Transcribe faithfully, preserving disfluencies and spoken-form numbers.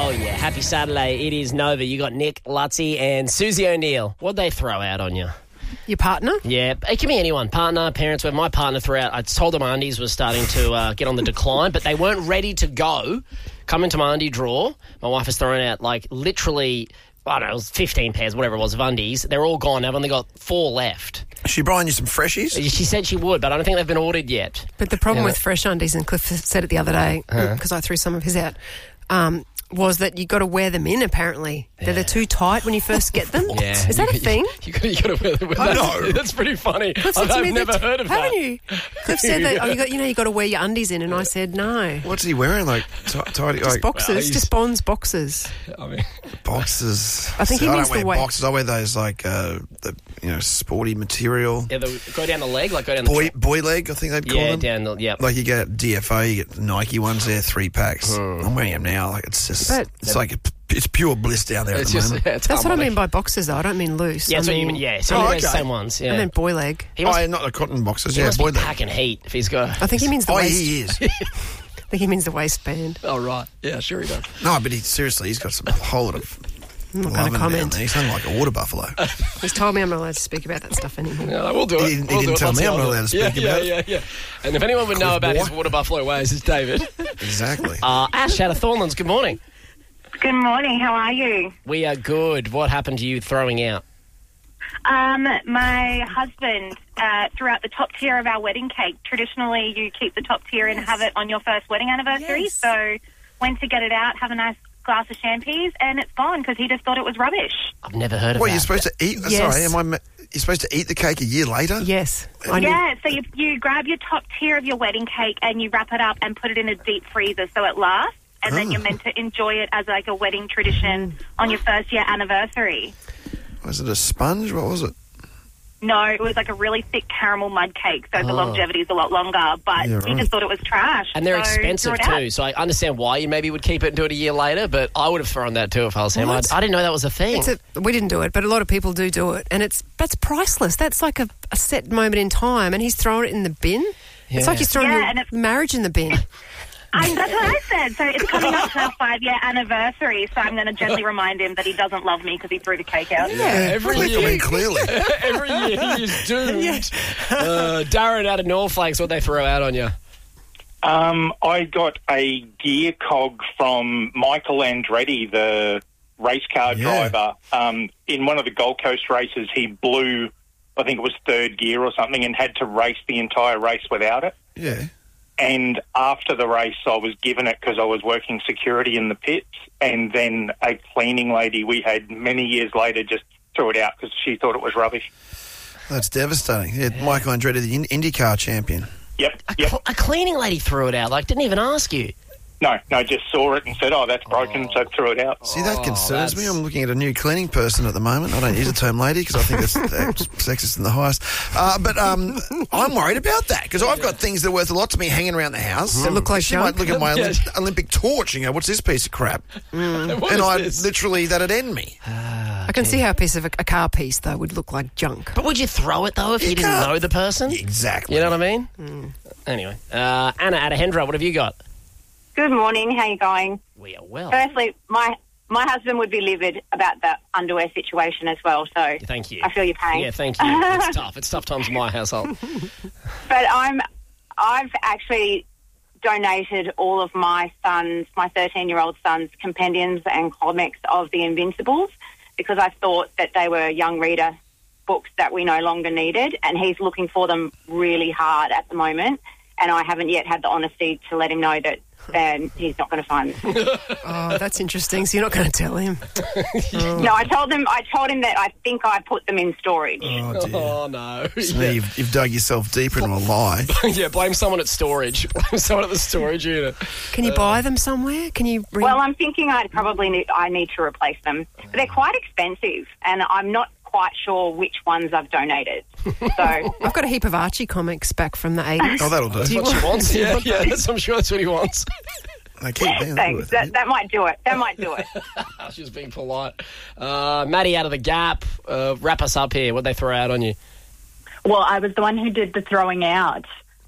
Oh, yeah. Happy Saturday. It is Nova. You got Nick, Lutzy and Susie O'Neill. What'd they throw out on you? Your partner? Yeah. It can be anyone. Partner, parents. Where my partner threw out, I told them my undies was starting to uh, get on the decline, but they weren't ready to go. Come into my undie drawer. My wife has thrown out, like, literally, I don't know, it was fifteen pairs, whatever it was, of undies. They're all gone. I've only got four left. Is she buying you some freshies? She said she would, but I don't think they've been ordered yet. But the problem Yeah. with fresh undies, and Cliff said it the other day, because I threw some of his out, um, was that you got to wear them in, apparently. Yeah. They're too tight when you first get them. Yeah. Is that you, a thing? You, you, you got to wear them. I That's, know. that's pretty funny. Cliff I've, said to me I've never that, heard of haven't that. you? Cliff said that, oh, you, got, you know, you got to wear your undies in, and I said no. What's he wearing? Like, t- tidy, Just like boxers, well, he's- just Bonds boxers. I mean, boxers. I think he I means don't wear the way- boxers. I wear those, like, uh, the, you know, sporty material. yeah, the, go down the leg, like go down the Boy, boy leg, I think they'd call Yeah, them. down the, yeah. Like you get D F O, you get the Nike ones there, three packs. I'm wearing them now. Like it's just, But- it's like a, it's pure bliss down there It's at the just, moment. yeah, it's That's what I harmonic. mean by boxers, though. I don't mean loose. Yeah, I that's what you mean, mean. Yeah, so Oh, oh, okay. those same ones. Yeah. I meant boy leg. he must, Oh, not the cotton boxers. he Yeah, must boy be leg. packing heat if he's got. I think he means the Oh, waist. he is. I think he means the waistband. Oh right, yeah, sure he does. No, but he seriously, he's got some whole lot of I'm not going loving to down comment. there. He's something like a water buffalo. He's told me I'm not allowed to speak about that stuff anymore. Yeah, we'll do it. He didn't- he We'll didn't do it. tell Let's me see I'm how not it allowed to goes. speak yeah, about yeah, it. Yeah, yeah, And if anyone would know Cliff about boy. his water buffalo ways, it's David. Exactly. uh, Ash out of Thornlands. Good morning. Good morning. How are you? We are good. What happened to you throwing out? Um, my husband uh, threw out the top tier of our wedding cake. Traditionally, you keep the top tier and have it on your first wedding anniversary. Yes. So went to get it out, have a nice glass of champagne, and it's gone because he just thought it was rubbish. I've never heard of What, that. you're supposed to eat? Yes. Sorry, am I? ma- You're supposed to eat the cake a year later? Yes. I knew. Yeah, so you, you grab your top tier of your wedding cake and you wrap it up and put it in a deep freezer so it lasts. And then Oh. you're meant to enjoy it as like a wedding tradition on your first year anniversary. Was it a sponge? What was it? No, it was like a really thick caramel mud cake, so the Oh. longevity is a lot longer. But Yeah, he right. just thought it was trash. And they're so expensive threw it out. too, so I understand why you maybe would keep it and do it a year later, but I would have thrown that too if I was him. I, What? I didn't know that was a thing. It's a, we didn't do it, but a lot of people do do it, and it's that's priceless. That's like a, a set moment in time, and he's thrown it in the bin. Yeah. It's like he's throwing Yeah, your and it- marriage in the bin. I, that's what I said. So it's coming up to our five-year anniversary, so I'm going to gently remind him that he doesn't love me because he threw the cake out. Yeah, every Cle- year. I mean, clearly. Every year he is doomed. uh, Darren out of Northflakes, what they throw out on you? Um, I got a gear cog from Michael Andretti, the race car Yeah. driver. Um, in one of the Gold Coast races, he blew, I think it was third gear or something, and had to race the entire race without it. Yeah. And after the race, I was given it because I was working security in the pits. And then a cleaning lady we had many years later just threw it out because she thought it was rubbish. That's devastating. Yeah, Michael Andretti, the in- IndyCar champion. Yep, A, yep. cl- a cleaning lady threw it out, like, didn't even ask you. No, no, just saw it and said, oh, that's broken, so threw it out. See, that Oh, concerns me. that's- I'm looking at a new cleaning person at the moment. I don't use the term lady because I think that's, that's sexist in the highest. Uh, but um, I'm worried about that because I've got things that are worth a lot to me hanging around the house. That look like She might junk. look at my Yeah. Olymp- Olympic torch and go, what's this piece of crap? What and is I this? literally, that'd end me. I can see how a piece of a, a car piece though would look like junk. But would you throw it, though, if you, You didn't can't. know the person? Exactly. You know what I mean? Anyway, uh, Anna out of Hendra, what have you got? Good morning. How you going? We are well. Firstly, my my husband would be livid about the underwear situation as well. So Thank you. I feel your pain. Yeah, thank you. It's tough. It's tough times in my household. But I'm I've actually donated all of my sons, my thirteen-year-old son's compendiums and comics of the Invincibles because I thought that they were young reader books that we no longer needed, and he's looking for them really hard at the moment. And I haven't yet had the honesty to let him know that then he's not going to find them. Oh, that's interesting. So you're not going to tell him? No, I told him. I told him that I think I put them in storage. Oh, dear. Oh, no. So now you've, you've dug yourself deeper into a lie. Yeah, blame someone at storage. Blame someone at the storage unit. Can you buy them somewhere? Can you? Bring... Well, I'm thinking I'd probably need, I need to replace them. But they're quite expensive, and I'm not quite sure which ones I've donated. So I've got a heap of Archie comics back from the eighties. Oh, that'll do. That's you what she want- wants. do you Yeah, want yeah those? that's, I'm sure that's what he wants. I keep being thanks. That, that might do it. That might do it. She's being polite. Uh, Maddie out of the Gap, uh, wrap us up here. What'd they throw out on you? Well, I was the one who did the throwing out.